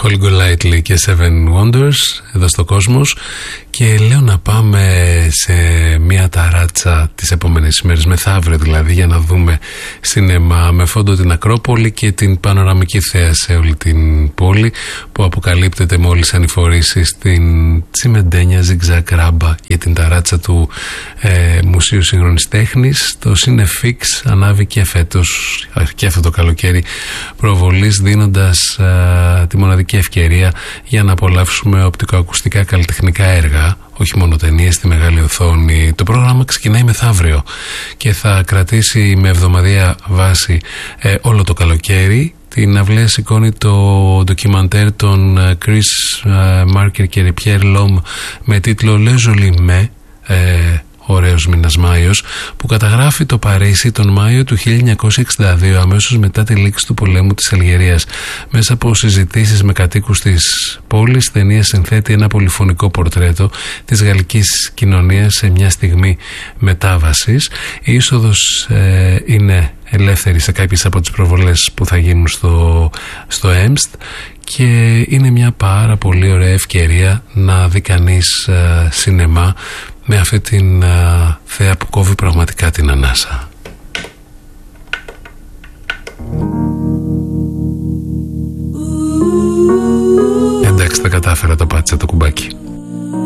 Holly Golightly και Seven Wonders εδώ στο Κόσμος. Και λέω να πάμε σε μια ταράτσα τις επόμενες ημέρες, μεθαύριο δηλαδή, για να δούμε σινεμά με φόντο την Ακρόπολη και την πανοραμική θέα σε όλη την πόλη, που αποκαλύπτεται μόλις ανηφορήσει στην Τσιμεντένια Ζιγζάκ Ράμπα για την ταράτσα του Μουσείου Σύγχρονης Τέχνης. Το Cinefix ανάβει και φέτος και αυτό το καλοκαίρι προβολής, δίνοντας τη μοναδική ευκαιρία για να απολαύσουμε οπτικοακουστικά καλλιτεχνικά έργα, όχι μόνο ταινίες στη μεγάλη οθόνη. Το πρόγραμμα ξεκινάει μεθαύριο και θα κρατήσει με εβδομαδιαία βάση όλο το καλοκαίρι. Την αυλαία σηκώνει το ντοκιμαντέρ των Chris Marker και Pierre Lhomme με τίτλο Le Joli Mai, ωραίος μήνας Μάιος, που καταγράφει το Παρίσι τον Μάιο του 1962, αμέσως μετά τη λήξη του πολέμου της Αλγερίας. Μέσα από συζητήσεις με κατοίκους της πόλης, ταινία συνθέτει ένα πολυφωνικό πορτρέτο της γαλλικής κοινωνίας σε μια στιγμή μετάβασης. Η είσοδος είναι ελεύθερη σε κάποιες από τις προβολές που θα γίνουν στο ΕΜΣΤ και είναι μια πάρα πολύ ωραία ευκαιρία να δει κανείς σινεμά με αυτή την θέα που κόβει πραγματικά την ανάσα. Εντάξει, τα κατάφερα, το πάτησα το κουμπάκι.